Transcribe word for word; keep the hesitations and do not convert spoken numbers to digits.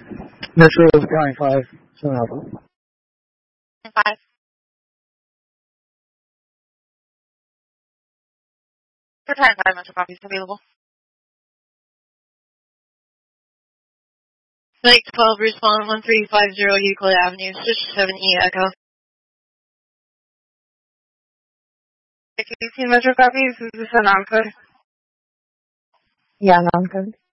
Metro County five, seven Alpha. Five. For time five Metro copies available. Lake twelve, respawn one three five zero Euclid Avenue, Switch seven E Echo. eighteen Metro copies, is this a non-code? Yeah, non-code.